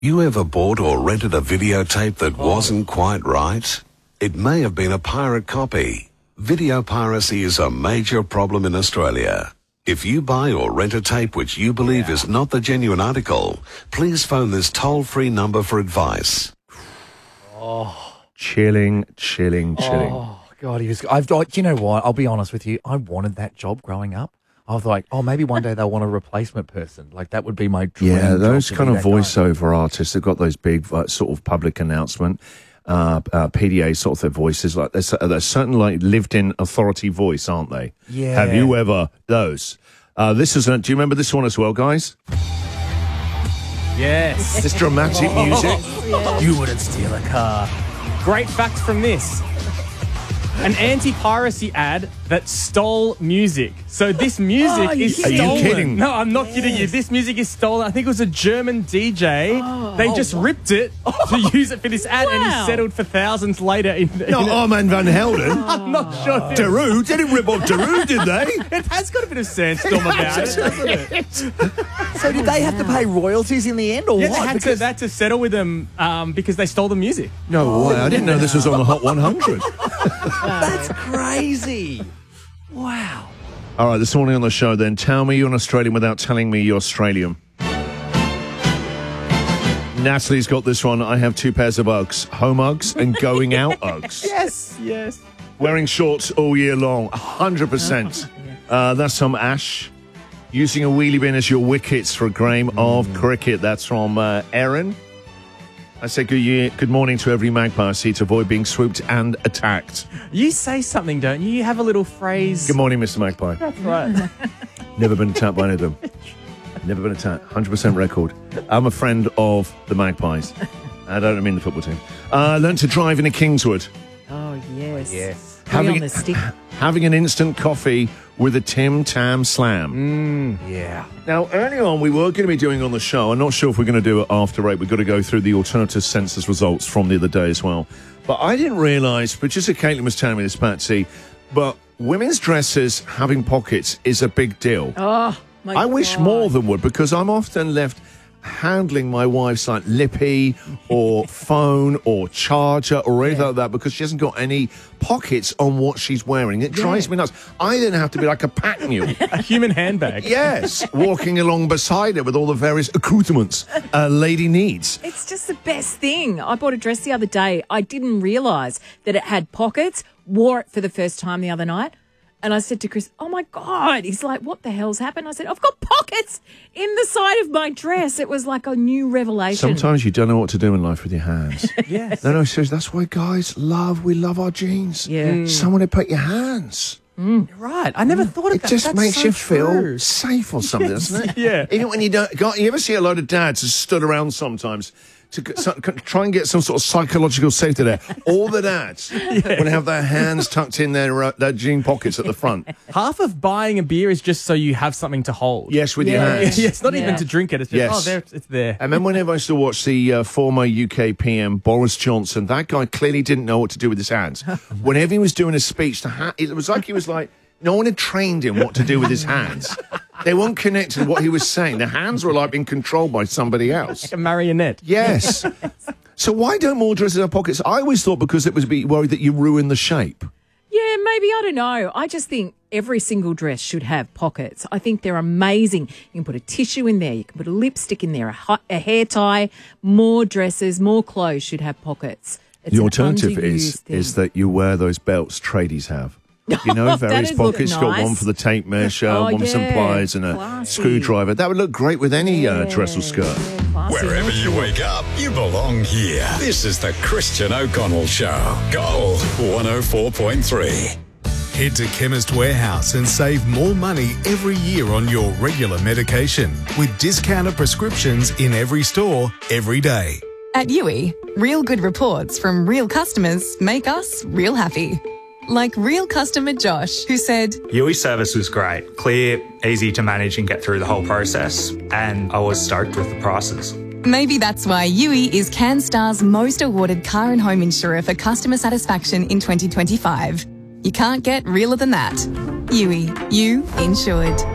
You ever bought or rented a videotape that wasn't quite right? It may have been a pirate copy. Video piracy is a major problem in Australia. If you buy or rent a tape which you believe is not the genuine article, please phone this toll-free number for advice. Oh, chilling. Oh God, you know what? I'll be honest with you. I wanted that job growing up. I was like, oh, maybe one day they'll want a replacement person. Like, that would be my dream. Yeah, those job kind of voiceover guy. artists, they've got those big sort of public announcement, PDA sort of their voices. Like, there's certain, like, lived-in authority voice, aren't they? Yeah. Have you ever those? This is, do you remember this one as well, guys? Yes. This dramatic music. You wouldn't steal a car. Great fact from this. An anti-piracy ad that stole music. So this music is Are you stolen. kidding? No, I'm not kidding you. This music is stolen. I think it was a German DJ. They just ripped it to use it for this ad, and he settled for thousands later. Not Armand Van Helden. I'm not sure. Darude. They didn't rip off Darude, did they? It has got a bit of sandstorm about it, doesn't it? So did they have to pay royalties in the end, or Yeah, what? they had to settle with them because they stole the music. No way. I didn't know this was on the Hot 100. That's crazy. Wow. All right, this morning on the show, then, tell me you're an Australian without telling me you're Australian. Natalie's got this one. I have two pairs of Uggs. Home Uggs and going out Uggs. Yes. Wearing shorts all year long. 100%. That's from Ash. Using a wheelie bin as your wickets for a game of cricket. That's from Erin. I say good morning to every magpie I see to avoid being swooped and attacked. You say something, don't you? You have a little phrase. Good morning, Mr. Magpie. That's right. Never been attacked by any of them. Never been attacked. 100% record. I'm a friend of the Magpies. I don't mean the football team. Learned to drive in a Kingswood. Oh, yes. Yes. On the stick. Having an instant coffee with a Tim Tam Slam. Yeah. Now, earlier on, we were going to be doing on the show. I'm not sure if we're going to do it after 8. We've got to go through the alternative census results from the other day as well. But I didn't realise, producer Caitlin was telling me this, Patsy, but women's dresses having pockets is a big deal. Oh, my I wish God. more than would, because I'm often left handling my wife's like lippy or phone or charger or anything like that because she hasn't got any pockets on what she's wearing. It drives me nuts. I then have to be like a pack mule. A human handbag. Yes, walking along beside her with all the various accoutrements a lady needs. It's just the best thing. I bought a dress the other day. I didn't realise that it had pockets. Wore it for the first time the other night. And I said to Chris, oh, my God. He's like, what the hell's happened? I said, I've got pockets in the side of my dress. It was like a new revelation. Sometimes you don't know what to do in life with your hands. Yes. No, seriously, that's why guys we love our jeans. Yeah. Someone to put your hands. You're right. I never thought of It that. just That's makes so you feel true. safe or something, doesn't it? Yeah. Even when you don't, you ever see a load of dads just stood around sometimes to try and get some sort of psychological safety there. All the dads would have their hands tucked in their jean pockets at the front. Half of buying a beer is just so you have something to hold. Yes, with your hands. Yes, not even Yeah. to drink it. It's just, Yes. it's there. And then whenever I used to watch the former UK PM, Boris Johnson, that guy clearly didn't know what to do with his hands. Whenever he was doing a speech, it was like he was like, no one had trained him what to do with his hands. They weren't connected to what he was saying. The hands were like being controlled by somebody else. Like a marionette. Yes. So why don't more dresses have pockets? I always thought because it was be worried that you ruin the shape. Yeah, maybe. I don't know. I just think every single dress should have pockets. I think they're amazing. You can put a tissue in there. You can put a lipstick in there, a hair tie. More dresses, more clothes should have pockets. It's The an alternative underused thing. is that you wear those belts tradies have. You know, That various does look pockets. You've got one nice. for the tape measure, Oh, one with some yeah. pliers and a Classy. screwdriver. That would look great with any dress or skirt. Yeah, classy. Wherever you wake up, you belong here. This is the Christian O'Connell Show. Gold 104.3. Head to Chemist Warehouse and save more money every year on your regular medication with discounted prescriptions in every store, every day. At Yui, real good reports from real customers make us real happy. Like real customer Josh, who said, Yui service was great, clear, easy to manage and get through the whole process, and I was stoked with the prices. maybe that's why Yui is CanStar's most awarded car and home insurer for customer satisfaction in 2025. You can't get realer than that. Yui, you insured.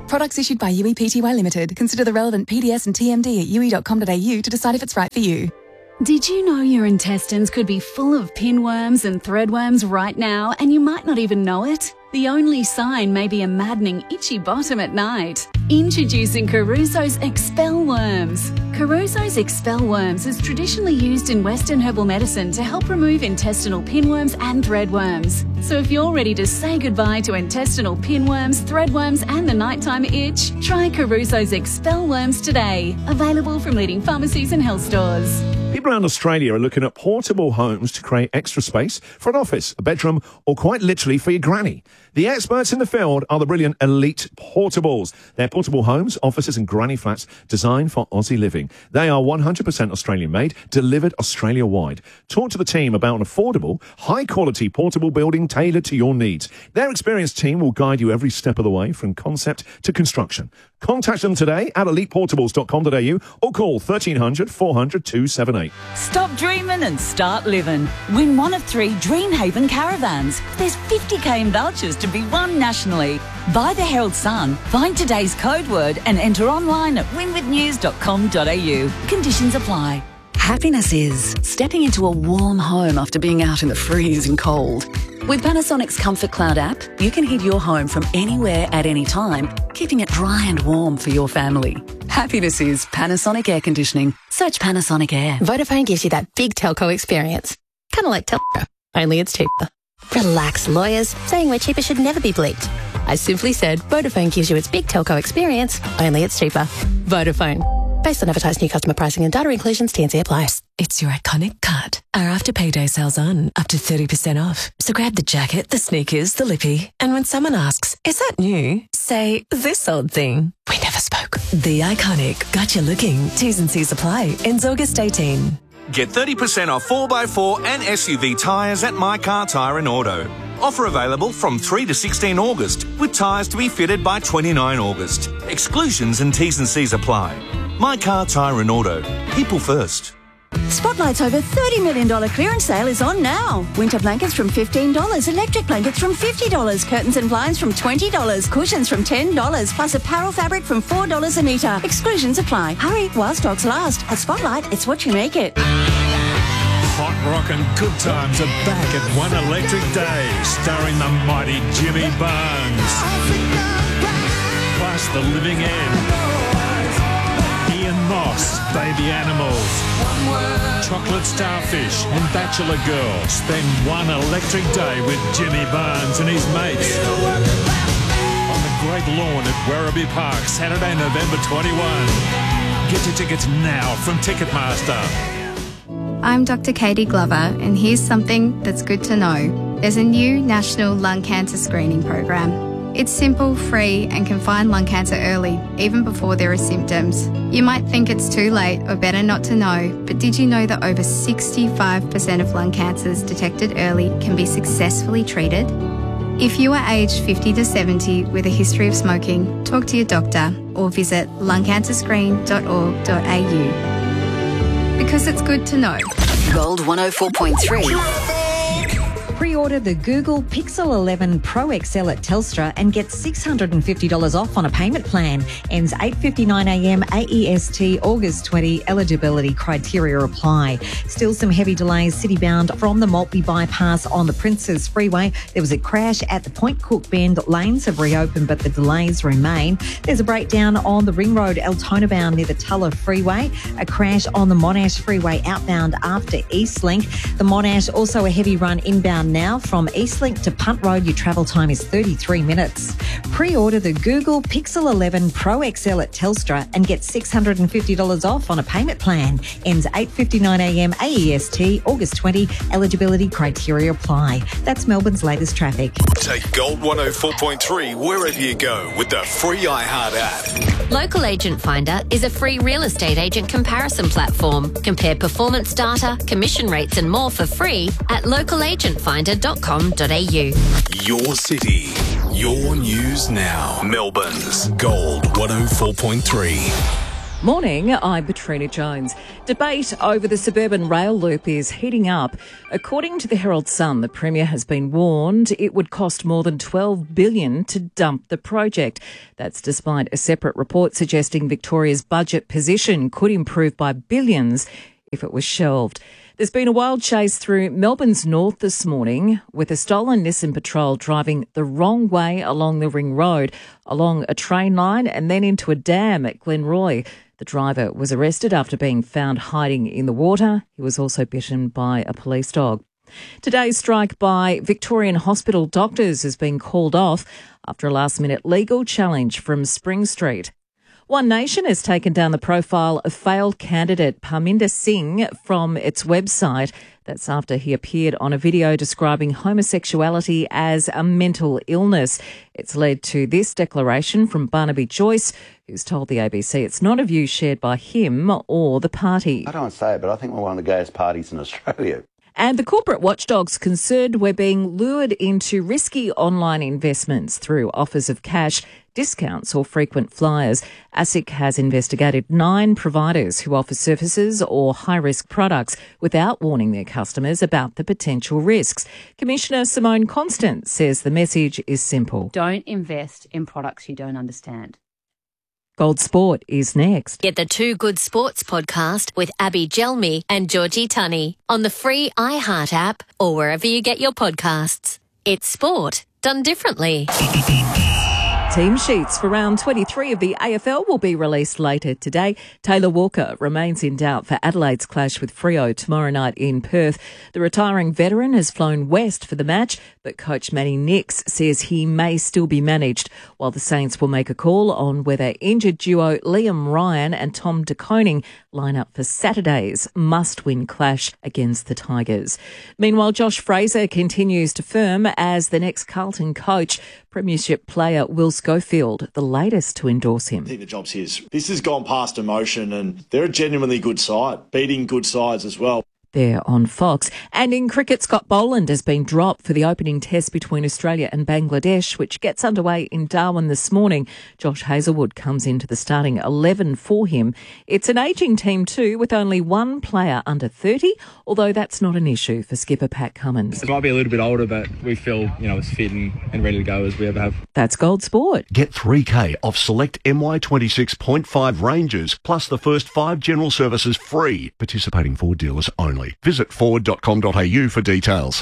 Products issued by UEPTY Limited. Consider the relevant PDS and TMD at ue.com.au to decide if it's right for you. Did you know your intestines could be full of pinworms and threadworms right now and you might not even know it? The only sign may be a maddening itchy bottom at night. Introducing Caruso's Expel Worms. Caruso's Expel Worms is traditionally used in Western herbal medicine to help remove intestinal pinworms and threadworms. So if you're ready to say goodbye to intestinal pinworms, threadworms and the nighttime itch, try Caruso's Expel Worms today. Available from leading pharmacies and health stores. People around Australia are looking at portable homes to create extra space for an office, a bedroom, or quite literally for your granny. The experts in the field are the brilliant Elite Portables. They're portable homes, offices and granny flats designed for Aussie living. They are 100% Australian-made, delivered Australia-wide. Talk to the team about an affordable, high-quality portable building tailored to your needs. Their experienced team will guide you every step of the way from concept to construction. Contact them today at eliteportables.com.au or call 1300 400 278. Stop dreaming and start living. Win one of 3 Dreamhaven caravans. There's 50k in vouchers to be won nationally. Buy the Herald Sun, find today's code word and enter online at winwithnews.com.au. Conditions apply. Happiness is stepping into a warm home after being out in the freezing cold. With Panasonic's Comfort Cloud app, you can heat your home from anywhere at any time, keeping it dry and warm for your family. Happiness is Panasonic Air Conditioning. Search Panasonic Air. Vodafone gives you that big telco experience. Kind of like telco, only it's cheaper. Relax, lawyers. Saying we're cheaper should never be bleeped. I simply said Vodafone gives you its big telco experience, only it's cheaper. Vodafone. Based on advertised new customer pricing and data inclusions, TNC applies. It's your iconic cut. Our after payday sales on, up to 30% off. So grab the jacket, the sneakers, the lippy, and when someone asks, is that new? Say, this old thing. We never spoke. The iconic. Gotcha looking. T's and C's apply. Ends August 18. Get 30% off 4x4 and SUV tyres at My Car Tyre and Auto. Offer available from 3 to 16 August, with tyres to be fitted by 29 August. Exclusions and T's and C's apply. My Car Tyre and Auto. People first. Spotlight's over $30 million clearance sale is on now. Winter blankets from $15, electric blankets from $50, curtains and blinds from $20, cushions from $10, plus apparel fabric from $4 a metre. Exclusions apply. Hurry while stocks last. At Spotlight, it's what you make it. Hot rock and good times are back at One Electric Day, starring the mighty Jimmy Barnes. Plus The Living End. Ian Moss, Baby Animals, Chocolate Starfish and Bachelor Girl. Spend one electric day with Jimmy Barnes and his mates on the Great Lawn at Werribee Park, Saturday, November 21. Get your tickets now from Ticketmaster. I'm Dr. Katie Glover, and here's something that's good to know. There's a new national lung cancer screening program. It's simple, free, and can find lung cancer early, even before there are symptoms. You might think it's too late or better not to know, but did you know that over 65% of lung cancers detected early can be successfully treated? If you are aged 50 to 70 with a history of smoking, talk to your doctor or visit lungcancerscreen.org.au. Because it's good to know. Gold 104.3. Pre-order the Google Pixel 11 Pro XL at Telstra and get $650 off on a payment plan. Ends 8:59am AEST August 20. Eligibility criteria apply. Still some heavy delays citybound from the Maltby bypass on the Princes Freeway. There was a crash at the Point Cook Bend. Lanes have reopened, but the delays remain. There's a breakdown on the Ring Road Altona bound near the Tulla Freeway. A crash on the Monash Freeway outbound after Eastlink. The Monash also a heavy run inbound now from Eastlink to Punt Road. Your travel time is 33 minutes. Pre-order the Google Pixel 11 Pro XL at Telstra and get $650 off on a payment plan. Ends 8:59am AEST August 20. Eligibility criteria apply. That's Melbourne's latest traffic. Take Gold 104.3 wherever you go with the free iHeart app. Local Agent Finder is a free real estate agent comparison platform. Compare performance data, commission rates and more for free at localagentfinder.com.au. Your city, your news now. Melbourne's Gold 104.3. Morning, I'm Katrina Jones. Debate over the suburban rail loop is heating up. According to the Herald Sun, the Premier has been warned it would cost more than $12 billion to dump the project. That's despite a separate report suggesting Victoria's budget position could improve by billions if it was shelved. There's been a wild chase through Melbourne's north this morning with a stolen Nissan Patrol driving the wrong way along the Ring Road, along a train line and then into a dam at Glenroy. The driver was arrested after being found hiding in the water. He was also bitten by a police dog. Today's strike by Victorian hospital doctors has been called off after a last-minute legal challenge from Spring Street. One Nation has taken down the profile of failed candidate Parminder Singh from its website. That's after he appeared on a video describing homosexuality as a mental illness. It's led to this declaration from Barnaby Joyce, who's told the ABC it's not a view shared by him or the party. I don't say it, but I think we're one of the gayest parties in Australia. And the corporate watchdog's concerned we're being lured into risky online investments through offers of cash, discounts or frequent flyers. ASIC has investigated 9 providers who offer services or high-risk products without warning their customers about the potential risks. Commissioner Simone Constant says the message is simple. Don't invest in products you don't understand. Gold Sport is next. Get the Two Good Sports podcast with Abby Gelmi and Georgie Tunney on the free iHeart app or wherever you get your podcasts. It's sport done differently. Team sheets for round 23 of the AFL will be released later today. Taylor Walker remains in doubt for Adelaide's clash with Freo tomorrow night in Perth. The retiring veteran has flown west for the match, but coach Matty Nix says he may still be managed, while the Saints will make a call on whether injured duo Liam Ryan and Tom De Koning line up for Saturday's must-win clash against the Tigers. Meanwhile, Josh Fraser continues to firm as the next Carlton coach. Premiership player Will Schofield, the latest to endorse him. I think the job's his. This has gone past emotion and they're a genuinely good side, beating good sides as well. There on Fox. And in cricket, Scott Boland has been dropped for the opening test between Australia and Bangladesh, which gets underway in Darwin this morning. Josh Hazlewood comes into the starting 11 for him. It's an ageing team too, with only one player under 30, although that's not an issue for skipper Pat Cummins. It might be a little bit older, but we feel, as fit and ready to go as we ever have. That's Gold Sport. Get $3,000 off select MY26.5 ranges, plus the first 5 general services free. Participating Ford dealers only. Visit ford.com.au for details.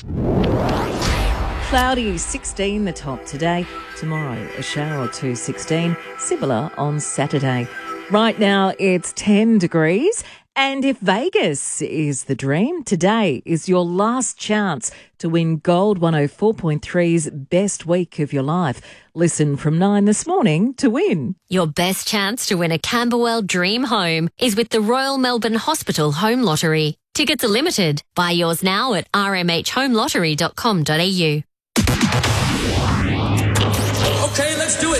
Cloudy, 16 the top today. Tomorrow, a shower or 2, 16. Similar on Saturday. Right now, it's 10 degrees. And if Vegas is the dream, today is your last chance to win Gold 104.3's Best Week of Your Life. Listen from 9 this morning to win. Your best chance to win a Camberwell Dream Home is with the Royal Melbourne Hospital Home Lottery. Tickets are limited. Buy yours now at rmhhomelottery.com.au. Okay, let's do it.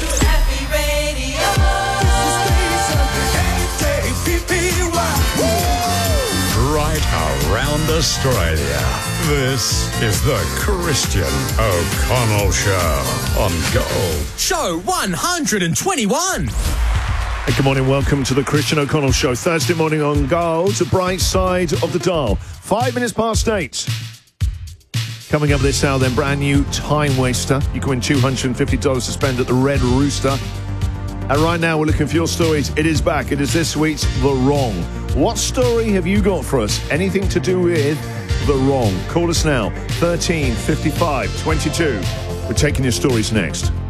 Right around Australia. This is the Christian O'Connell Show on Gold. Show 121. Hey, good morning, welcome to the Christian O'Connell Show. Thursday morning on Gold, the bright side of the dial. 5 minutes past 8. Coming up this hour then, brand new time waster. You can win $250 to spend at the Red Rooster. And right now, we're looking for your stories. It is back. It is this week's The Wrong. What story have you got for us? Anything to do with The Wrong? Call us now, 13 55 22. We're taking your stories next.